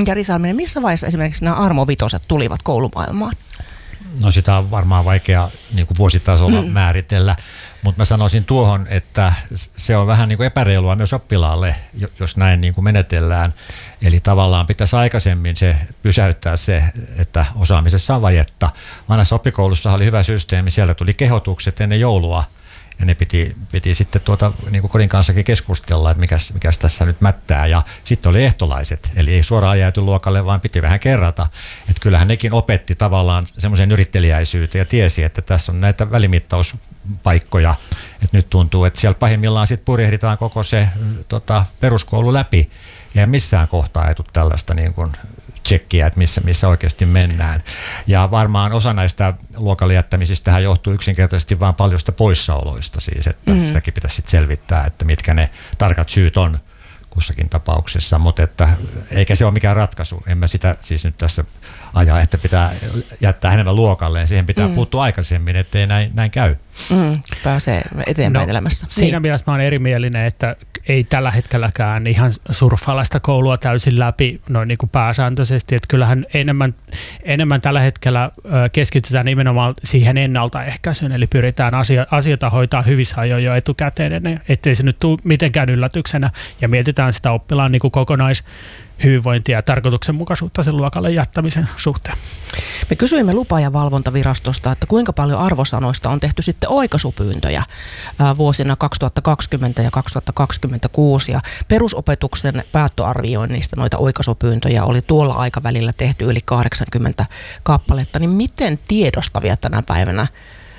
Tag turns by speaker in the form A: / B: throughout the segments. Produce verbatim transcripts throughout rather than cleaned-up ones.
A: Jari Salminen, missä vaiheessa esimerkiksi nämä armovitoset tulivat koulumaailmaan?
B: No sitä on varmaan vaikea niin kuin vuositasolla mm. määritellä, mutta mä sanoisin tuohon, että se on vähän niin kuin epäreilua myös oppilaalle, jos näin niin kuin menetellään. Eli tavallaan pitäisi aikaisemmin se pysäyttää se, että osaamisessa on vajetta. Vanhassa oppikoulussa oli hyvä systeemi, siellä tuli kehotukset ennen joulua. Ja ne piti, piti sitten tuota, niin kuin kodin kanssakin keskustella, että mikäs, mikäs tässä nyt mättää. Ja sitten oli ehtolaiset, eli ei suoraan jääty luokalle, vaan piti vähän kerrata. Että kyllähän nekin opetti tavallaan semmoisen yrittelijäisyyteen ja tiesi, että tässä on näitä välimittauspaikkoja. Että nyt tuntuu, että siellä pahimmillaan sitten purjehditaan koko se tota, peruskoulu läpi. Ja missään kohtaa ei tule tällaista niin kuin tsekkiä, että missä, missä oikeasti mennään. Ja varmaan osa näistä luokalle jättämisistähän johtuu yksinkertaisesti vain paljosta poissaoloista siis, että mm-hmm. sitäkin pitäisi sitten selvittää, että mitkä ne tarkat syyt on kussakin tapauksessa, mutta että eikä se ole mikään ratkaisu. En mä sitä siis nyt tässä ajaa, että pitää jättää enemmän luokalleen. Siihen pitää mm. puuttua aikaisemmin, ettei näin, näin käy.
A: Mm, pääsee eteenpäin no, elämässä.
C: Siinä
A: niin.
C: mielessä mä oon erimielinen, että ei tällä hetkelläkään ihan surffailla koulua täysin läpi noin niin kuin pääsääntöisesti. Että kyllähän enemmän, enemmän tällä hetkellä keskitytään nimenomaan siihen ennaltaehkäisyyn, eli pyritään asia, asioita hoitaa hyvissä ajoin jo etukäteen, ettei se nyt tule mitenkään yllätyksenä, ja mietitään sitä oppilaan niin kuin kokonaishyvinvointia ja tarkoituksenmukaisuutta sen luokalle jättämisen suhteen.
A: Me kysyimme lupa- ja valvontavirastosta, että kuinka paljon arvosanoista on tehty sitten oikaisupyyntöjä vuosina kaksituhattakaksikymmentä ja kaksituhattakaksikymmentäkuusi, ja perusopetuksen päättöarvioinnista noita oikaisupyyntöjä oli tuolla aikavälillä tehty yli kahdeksankymmentä kappaletta, niin miten tiedostavia tänä päivänä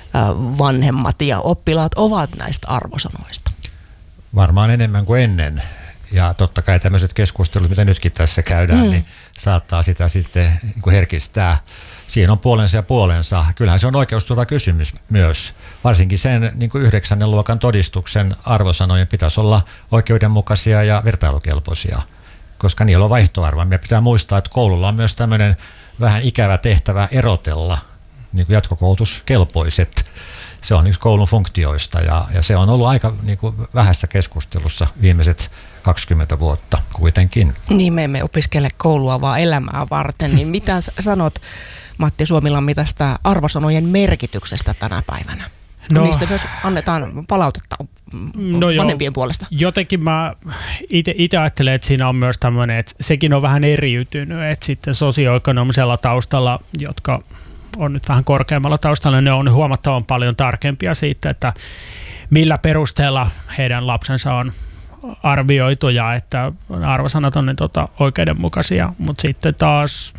A: vanhemmat ja oppilaat ovat näistä arvosanoista?
B: Varmaan enemmän kuin ennen. Ja totta kai tämmöiset keskustelut, mitä nytkin tässä käydään, mm. niin saattaa sitä sitten niin kuin herkistää. Siinä on puolensa ja puolensa. Kyllähän se on oikeusturvakysymys myös. Varsinkin sen niin kuin yhdeksännen luokan todistuksen arvosanojen pitäisi olla oikeudenmukaisia ja vertailukelpoisia, koska niillä on vaihtoarvoa. Meidän pitää muistaa, että koululla on myös tämmöinen vähän ikävä tehtävä erotella niin kuin jatkokoulutuskelpoiset. Se on yksi koulun funktioista, ja, ja se on ollut aika niin kuin vähässä keskustelussa viimeiset kaksikymmentä vuotta kuitenkin.
A: Niin, me emme opiskele koulua, vaan elämää varten. Niin mitä sanot, Matti Suomilammi, tästä arvosanojen merkityksestä tänä päivänä? No, niistä myös annetaan palautetta no vanhempien jo, puolesta.
C: Jotenkin mä itse ajattelen, että siinä on myös tämmöinen, että sekin on vähän eriytynyt, että sitten sosioekonomisella taustalla, jotka on nyt vähän korkeammalla taustalla, ne on huomattavan paljon tarkempia siitä, että millä perusteella heidän lapsensa on arvioitu ja että arvosanat on ne tota, oikeudenmukaisia, mutta sitten taas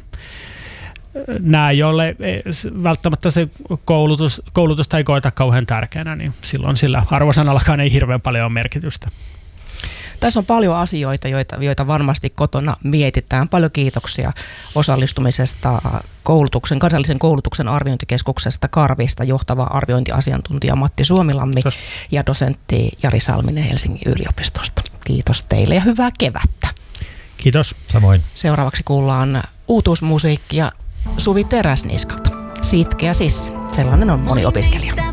C: nämä, joille välttämättä se koulutus, koulutusta ei koeta kauhean tärkeänä, niin silloin sillä arvosanallakaan ei hirveän paljon ole merkitystä.
A: Tässä on paljon asioita, joita, joita varmasti kotona mietitään. Paljon kiitoksia osallistumisesta koulutuksen, kansallisen koulutuksen arviointikeskuksesta Karvista johtava arviointiasiantuntija Matti Suomilammi Kiitos. Ja dosentti Jari Salminen Helsingin yliopistosta. Kiitos teille ja hyvää kevättä.
C: Kiitos.
B: Samoin.
A: Seuraavaksi kuullaan uutuusmusiikkia Suvi Teräsniskalta. Sitkeä sissi. Sellainen on moni opiskelija.